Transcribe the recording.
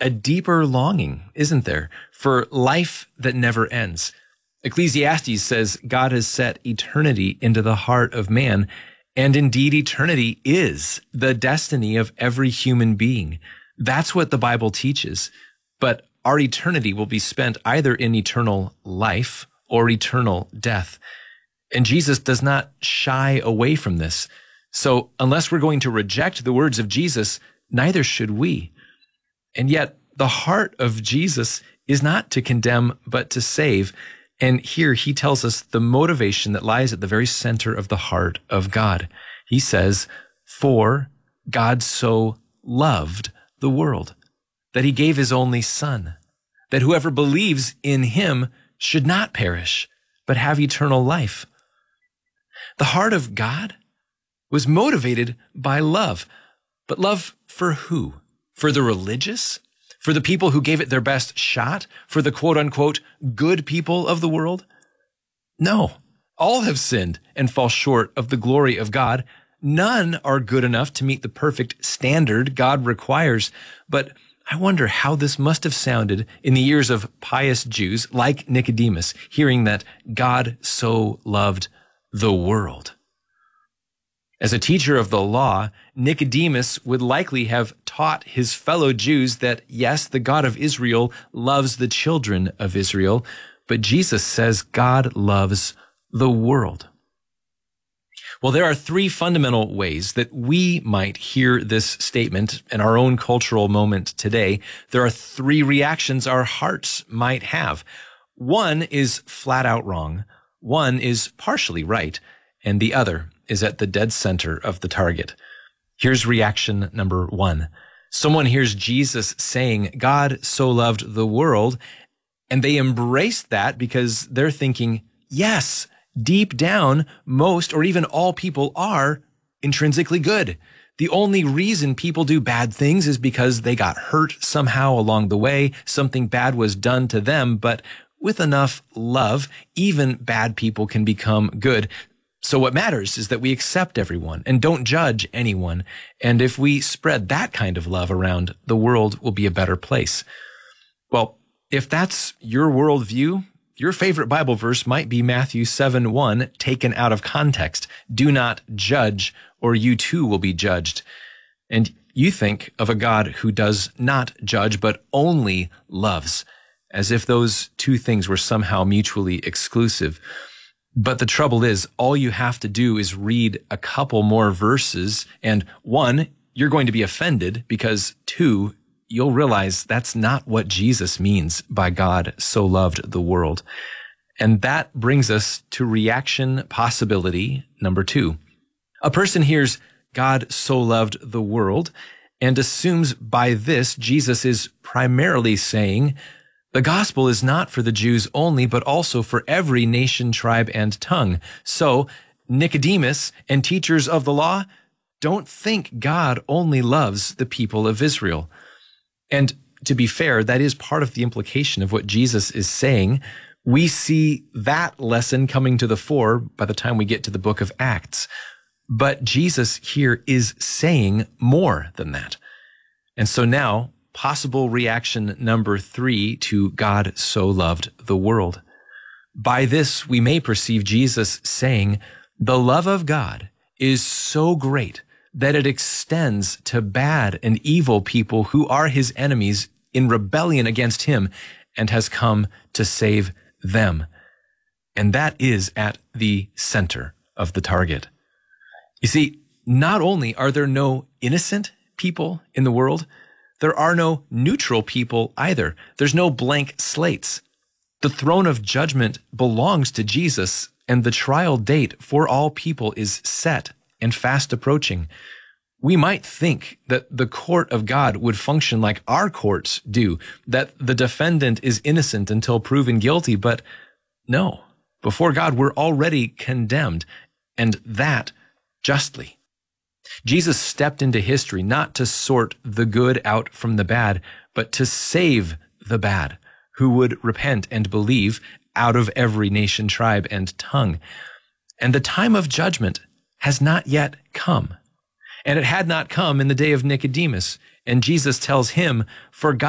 a deeper longing, isn't there, for life that never ends. Ecclesiastes says God has set eternity into the heart of man, and indeed eternity is the destiny of every human being. That's what the Bible teaches. But our eternity will be spent either in eternal life or eternal death. And Jesus does not shy away from this. So unless we're going to reject the words of Jesus, neither should we. And yet the heart of Jesus is not to condemn, but to save. And here he tells us the motivation that lies at the very center of the heart of God. He says, "For God so loved the world, that he gave his only Son, that whoever believes in him should not perish, but have eternal life." The heart of God was motivated by love. But love for who? For the religious? For the people who gave it their best shot? For the quote-unquote good people of the world? No. All have sinned and fall short of the glory of God. None are good enough to meet the perfect standard God requires. But I wonder how this must have sounded in the ears of pious Jews like Nicodemus, hearing that God so loved the world. As a teacher of the law, Nicodemus would likely have taught his fellow Jews that, yes, the God of Israel loves the children of Israel, but Jesus says God loves the world. Well, there are three fundamental ways that we might hear this statement in our own cultural moment today. There are three reactions our hearts might have. One is flat out wrong, one is partially right, and the other is at the dead center of the target. Here's reaction number one. Someone hears Jesus saying, God so loved the world, and they embrace that because they're thinking, yes, deep down, most or even all people are intrinsically good. The only reason people do bad things is because they got hurt somehow along the way. Something bad was done to them, but with enough love, even bad people can become good. So what matters is that we accept everyone and don't judge anyone. And if we spread that kind of love around, the world will be a better place. Well, if that's your worldview, your favorite Bible verse might be Matthew 7:1, taken out of context. Do not judge, or you too will be judged. And you think of a God who does not judge, but only loves, as if those two things were somehow mutually exclusive. But the trouble is, all you have to do is read a couple more verses, and one, you're going to be offended, because two, you'll realize that's not what Jesus means by God so loved the world. And that brings us to reaction possibility number two. A person hears God so loved the world and assumes by this Jesus is primarily saying, the gospel is not for the Jews only, but also for every nation, tribe, and tongue. So Nicodemus and teachers of the law don't think God only loves the people of Israel. And to be fair, that is part of the implication of what Jesus is saying. We see that lesson coming to the fore by the time we get to the book of Acts. But Jesus here is saying more than that. And so now, possible reaction number three to God so loved the world. By this, we may perceive Jesus saying, the love of God is so great that it extends to bad and evil people who are his enemies in rebellion against him and has come to save them. And that is at the center of the target. You see, not only are there no innocent people in the world, there are no neutral people either. There's no blank slates. The throne of judgment belongs to Jesus, and the trial date for all people is set and fast approaching. We might think that the court of God would function like our courts do, that the defendant is innocent until proven guilty, but no. Before God, we're already condemned, and that justly. Jesus stepped into history not to sort the good out from the bad, but to save the bad who would repent and believe out of every nation, tribe, and tongue. And the time of judgment has not yet come. And it had not come in the day of Nicodemus. And Jesus tells him, for God